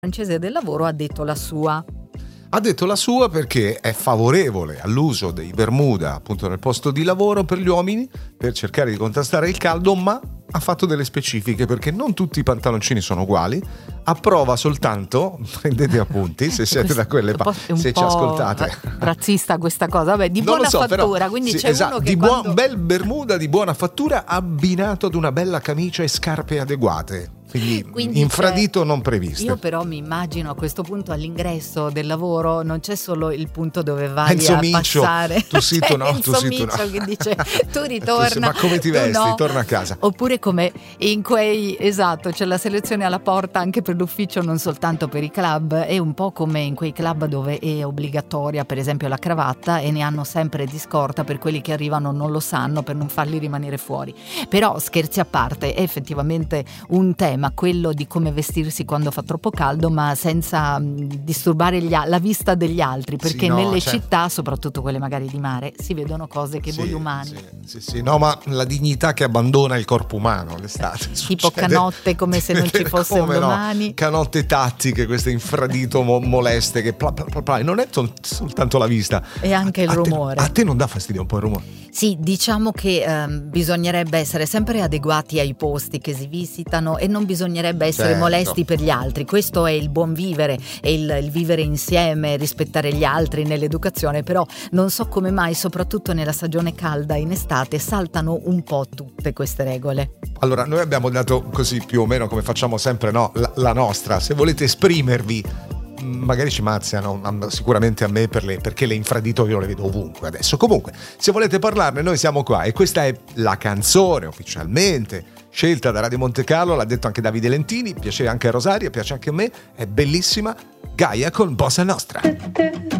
francese del lavoro ha detto la sua. Ha detto la sua perché è favorevole all'uso dei Bermuda appunto nel posto di lavoro per gli uomini per cercare di contrastare il caldo, ma ha fatto delle specifiche perché non tutti i pantaloncini sono uguali. Approva soltanto, prendete appunti se siete da quelle se ci ascoltate. Razzista questa cosa, vabbè, di buona fattura, però, quindi sì, c'è esatto, uno che un bel Bermuda di buona fattura abbinato ad una bella camicia e scarpe adeguate. Quindi infradito non previsto. Io però mi immagino a questo punto all'ingresso del lavoro non c'è solo il punto dove vai Enzo a Miccio, passare. tu sì, tu no, Enzo tu sì, Miccio tu no. che dice tu ritorna. Ma come ti vesti? No. Torna a casa. Oppure come in quei, esatto, c'è la selezione alla porta anche per l'ufficio, non soltanto per i club. È un po' come in quei club dove è obbligatoria per esempio la cravatta e ne hanno sempre di scorta per quelli che arrivano non lo sanno, per non farli rimanere fuori. Però scherzi a parte, è effettivamente un tema quello di come vestirsi quando fa troppo caldo, ma senza disturbare la vista degli altri, perché nelle città, soprattutto quelle magari di mare, si vedono cose che voi umani sì, no, ma la dignità che abbandona il corpo umano l'estate tipo canotte come se non ci fosse un domani, no? Canotte tattiche, questo infradito moleste che non è soltanto la vista, e anche il rumore. A te non dà fastidio un po' il rumore? Sì, diciamo che bisognerebbe essere sempre adeguati ai posti che si visitano e non bisognerebbe essere molesti per gli altri. Questo è il buon vivere, è il vivere insieme, rispettare gli altri nell'educazione. Però non so come mai, soprattutto nella stagione calda in estate, saltano un po' tutte queste regole. Allora, noi abbiamo dato così più o meno come facciamo sempre, no? La nostra. Se volete esprimervi, magari ci mazziano sicuramente a me perché le infradito io le vedo ovunque adesso. Comunque, se volete parlarne noi siamo qua, e questa è la canzone ufficialmente scelta da Radio Monte Carlo, l'ha detto anche Davide Lentini, piace anche a Rosaria, piace anche a me, è bellissima, Gaia con Bossa Nostra.